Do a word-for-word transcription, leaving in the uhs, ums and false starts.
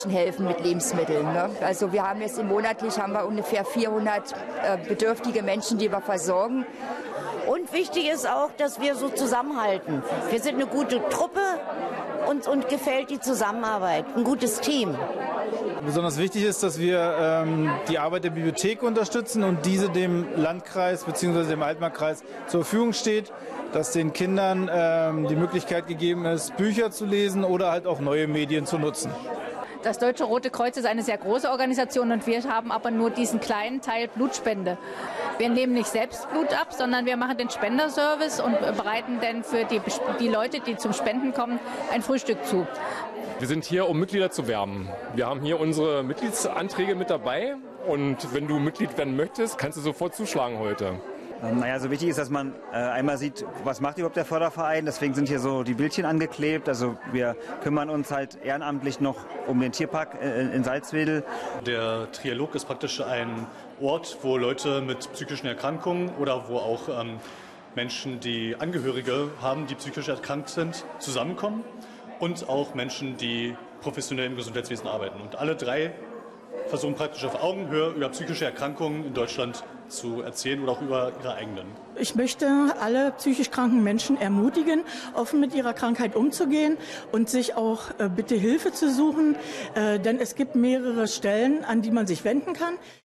helfen mit Lebensmitteln. Ne? Also wir haben jetzt monatlich haben wir ungefähr vierhundert äh, bedürftige Menschen, die wir versorgen. Und wichtig ist auch, dass wir so zusammenhalten. Wir sind eine gute Truppe, uns, uns gefällt die Zusammenarbeit, ein gutes Team. Besonders wichtig ist, dass wir ähm, die Arbeit der Bibliothek unterstützen und diese dem Landkreis bzw. dem Altmarkkreis zur Verfügung steht, dass den Kindern ähm, die Möglichkeit gegeben ist, Bücher zu lesen oder halt auch neue Medien zu nutzen. Das Deutsche Rote Kreuz ist eine sehr große Organisation und wir haben aber nur diesen kleinen Teil Blutspende. Wir nehmen nicht selbst Blut ab, sondern wir machen den Spenderservice und bereiten dann für die, die Leute, die zum Spenden kommen, ein Frühstück zu. Wir sind hier, um Mitglieder zu werben. Wir haben hier unsere Mitgliedsanträge mit dabei und wenn du Mitglied werden möchtest, kannst du sofort zuschlagen heute. Naja, so wichtig ist, dass man äh, einmal sieht, was macht überhaupt der Förderverein. Deswegen sind hier so die Bildchen angeklebt. Also wir kümmern uns halt ehrenamtlich noch um den Tierpark äh, in Salzwedel. Der Trialog ist praktisch ein Ort, wo Leute mit psychischen Erkrankungen oder wo auch ähm, Menschen, die Angehörige haben, die psychisch erkrankt sind, zusammenkommen. Und auch Menschen, die professionell im Gesundheitswesen arbeiten. Und alle drei versuchen praktisch auf Augenhöhe über psychische Erkrankungen in Deutschland zu erzählen oder auch über ihre eigenen. Ich möchte alle psychisch kranken Menschen ermutigen, offen mit ihrer Krankheit umzugehen und sich auch äh, bitte Hilfe zu suchen, äh, denn es gibt mehrere Stellen, an die man sich wenden kann.